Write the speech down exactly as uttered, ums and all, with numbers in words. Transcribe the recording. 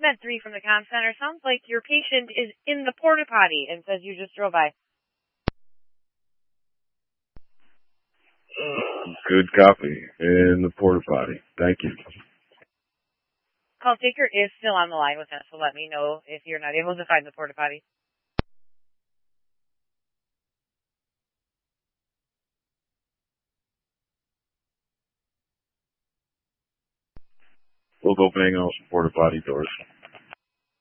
Med three from the comm center. Sounds like your patient is in the porta potty and says you just drove by. Good copy. In the porta potty. Thank you. Call taker is still on the line with us, so let me know if you're not able to find the porta potty. We'll go bang on some porta potty doors.